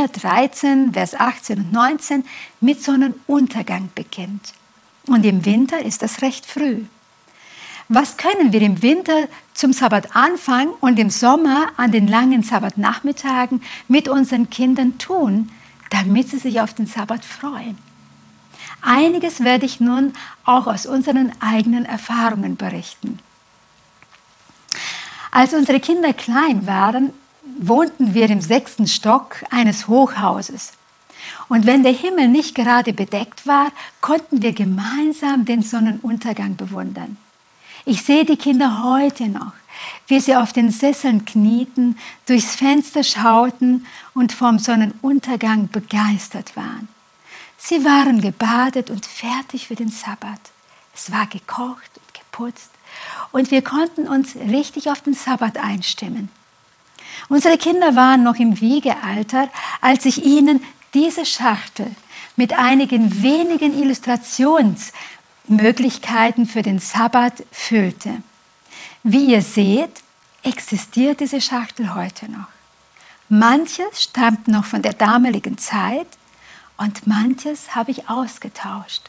Jeremia 13, Vers 18 und 19 mit Sonnenuntergang beginnt. Und im Winter ist das recht früh. Was können wir im Winter zum Sabbatanfang und im Sommer an den langen Sabbatnachmittagen mit unseren Kindern tun, damit sie sich auf den Sabbat freuen? Einiges werde ich nun auch aus unseren eigenen Erfahrungen berichten. Als unsere Kinder klein waren, wohnten wir im 6. Stock eines Hochhauses. Und wenn der Himmel nicht gerade bedeckt war, konnten wir gemeinsam den Sonnenuntergang bewundern. Ich sehe die Kinder heute noch, wie sie auf den Sesseln knieten, durchs Fenster schauten und vom Sonnenuntergang begeistert waren. Sie waren gebadet und fertig für den Sabbat. Es war gekocht und geputzt und wir konnten uns richtig auf den Sabbat einstimmen. Unsere Kinder waren noch im Wiegealter, als ich ihnen diese Schachtel mit einigen wenigen Illustrationsmöglichkeiten für den Sabbat füllte. Wie ihr seht, existiert diese Schachtel heute noch. Manches stammt noch von der damaligen Zeit und manches habe ich ausgetauscht.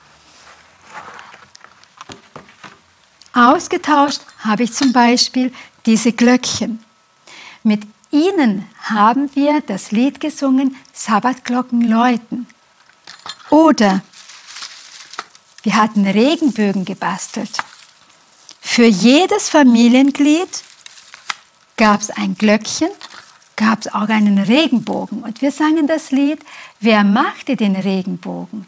Ausgetauscht habe ich zum Beispiel diese Glöckchen. Mit ihnen haben wir das Lied gesungen, Sabbatglocken läuten. Oder wir hatten Regenbögen gebastelt. Für jedes Familienglied gab es ein Glöckchen, gab es auch einen Regenbogen. Und wir sangen das Lied, wer machte den Regenbogen?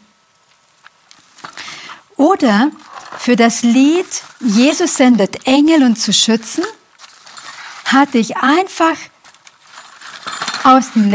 Oder für das Lied, Jesus sendet Engel, um zu schützen, hatte ich einfach aus den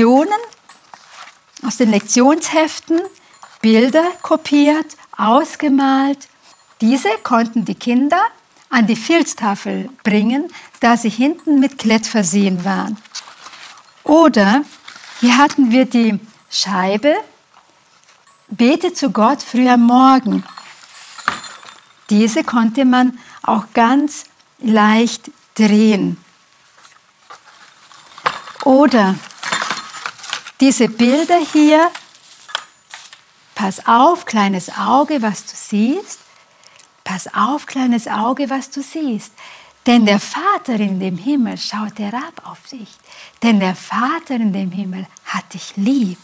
Lektionsheften Bilder kopiert, ausgemalt. Diese konnten die Kinder an die Filztafel bringen, da sie hinten mit Klett versehen waren. Oder hier hatten wir die Scheibe, Bete zu Gott früh am Morgen. Diese konnte man auch ganz leicht drehen. Oder diese Bilder hier, pass auf, kleines Auge, was du siehst. Pass auf, kleines Auge, was du siehst. Denn der Vater in dem Himmel schaut herab auf dich. Denn der Vater in dem Himmel hat dich lieb.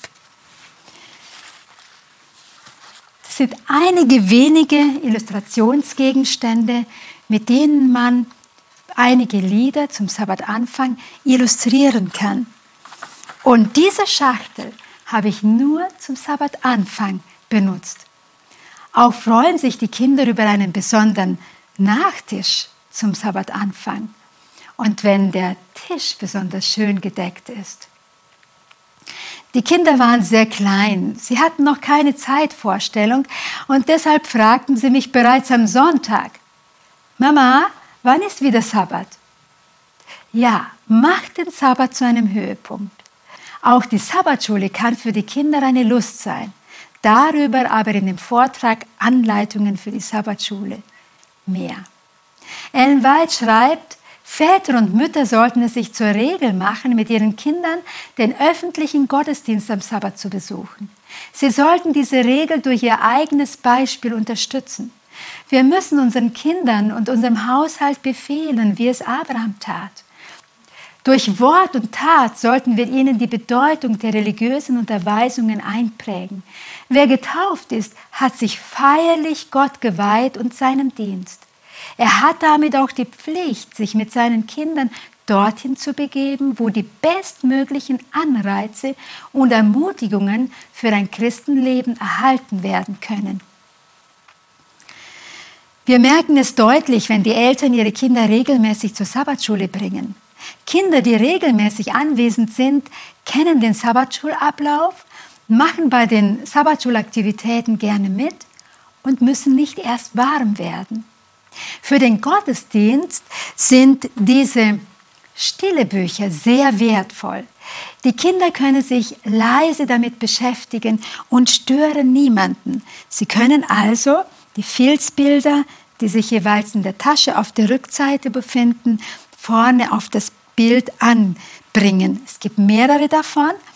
Das sind einige wenige Illustrationsgegenstände, mit denen man einige Lieder zum Sabbatanfang illustrieren kann. Und diese Schachtel habe ich nur zum Sabbatanfang benutzt. Auch freuen sich die Kinder über einen besonderen Nachtisch zum Sabbatanfang und wenn der Tisch besonders schön gedeckt ist. Die Kinder waren sehr klein, sie hatten noch keine Zeitvorstellung und deshalb fragten sie mich bereits am Sonntag, Mama, wann ist wieder Sabbat? Ja, mach den Sabbat zu einem Höhepunkt. Auch die Sabbatschule kann für die Kinder eine Lust sein. Darüber aber in dem Vortrag Anleitungen für die Sabbatschule mehr. Ellen White schreibt, Väter und Mütter sollten es sich zur Regel machen, mit ihren Kindern den öffentlichen Gottesdienst am Sabbat zu besuchen. Sie sollten diese Regel durch ihr eigenes Beispiel unterstützen. Wir müssen unseren Kindern und unserem Haushalt befehlen, wie es Abraham tat. Durch Wort und Tat sollten wir ihnen die Bedeutung der religiösen Unterweisungen einprägen. Wer getauft ist, hat sich feierlich Gott geweiht und seinem Dienst. Er hat damit auch die Pflicht, sich mit seinen Kindern dorthin zu begeben, wo die bestmöglichen Anreize und Ermutigungen für ein Christenleben erhalten werden können. Wir merken es deutlich, wenn die Eltern ihre Kinder regelmäßig zur Sabbatschule bringen. Kinder, die regelmäßig anwesend sind, kennen den Sabbatschulablauf, machen bei den Sabbatschulaktivitäten gerne mit und müssen nicht erst warm werden. Für den Gottesdienst sind diese stille Bücher sehr wertvoll. Die Kinder können sich leise damit beschäftigen und stören niemanden. Sie können also die Filzbilder, die sich jeweils in der Tasche auf der Rückseite befinden, vorne auf das Bild anbringen. Es gibt mehrere davon